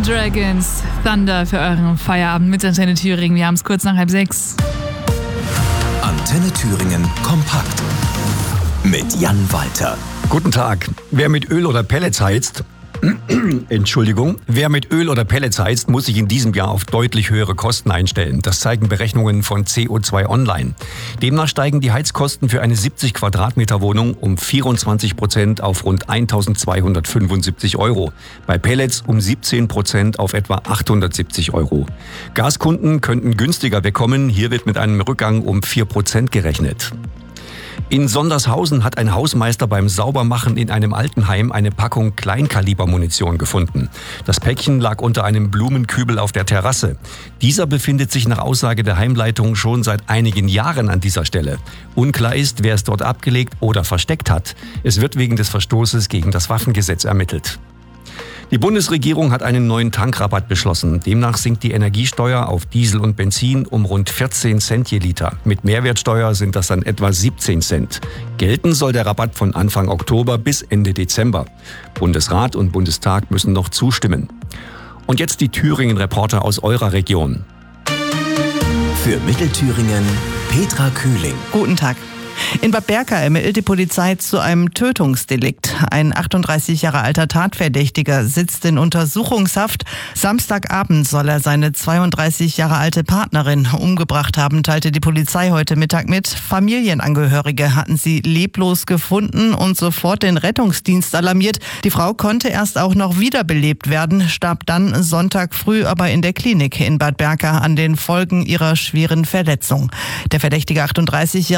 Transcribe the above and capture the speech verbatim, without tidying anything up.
Dragons, Thunder für euren Feierabend mit Antenne Thüringen. Wir haben es kurz nach halb sechs. Antenne Thüringen kompakt mit Jan Walter. Guten Tag. Wer mit Öl oder Pellets heizt, Entschuldigung, wer mit Öl oder Pellets heizt, muss sich in diesem Jahr auf deutlich höhere Kosten einstellen. Das zeigen Berechnungen von C O zwei Online. Demnach steigen die Heizkosten für eine siebzig Quadratmeter Wohnung um vierundzwanzig Prozent auf rund eintausendzweihundertfünfundsiebzig Euro. Bei Pellets um siebzehn Prozent auf etwa achthundertsiebzig Euro. Gaskunden könnten günstiger wegkommen. Hier wird mit einem Rückgang um vier Prozent gerechnet. In Sondershausen hat ein Hausmeister beim Saubermachen in einem Altenheim eine Packung Kleinkalibermunition gefunden. Das Päckchen lag unter einem Blumenkübel auf der Terrasse. Dieser befindet sich nach Aussage der Heimleitung schon seit einigen Jahren an dieser Stelle. Unklar ist, wer es dort abgelegt oder versteckt hat. Es wird wegen des Verstoßes gegen das Waffengesetz ermittelt. Die Bundesregierung hat einen neuen Tankrabatt beschlossen. Demnach sinkt die Energiesteuer auf Diesel und Benzin um rund vierzehn Cent je Liter. Mit Mehrwertsteuer sind das dann etwa siebzehn Cent. Gelten soll der Rabatt von Anfang Oktober bis Ende Dezember. Bundesrat und Bundestag müssen noch zustimmen. Und jetzt die Thüringen-Reporter aus eurer Region. Für Mittelthüringen Petra Kühling. Guten Tag. In Bad Berka ermittelt die Polizei zu einem Tötungsdelikt. Ein achtunddreißig Jahre alter Tatverdächtiger sitzt in Untersuchungshaft. Samstagabend soll er seine zweiunddreißig Jahre alte Partnerin umgebracht haben, teilte die Polizei heute Mittag mit. Familienangehörige hatten sie leblos gefunden und sofort den Rettungsdienst alarmiert. Die Frau konnte erst auch noch wiederbelebt werden, starb dann Sonntag früh aber in der Klinik in Bad Berka an den Folgen ihrer schweren Verletzung. Der verdächtige achtunddreißig-Jährige